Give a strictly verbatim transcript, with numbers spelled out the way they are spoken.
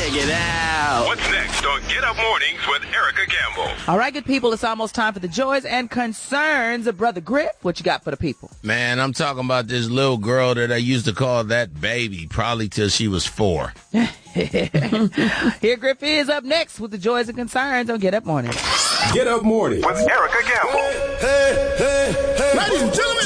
Check it out. What's next on Get Up Mornings with Erica Campbell? All right, good people, it's almost time for the joys and concerns of Brother Griff. What you got for the people? Man, I'm talking about this little girl that I used to call that baby, probably till she was four. Here Griff is up next with the joys and concerns on Get Up Mornings. Get Up Mornings with Erica Campbell. Hey, hey, hey, hey. Ladies and gentlemen.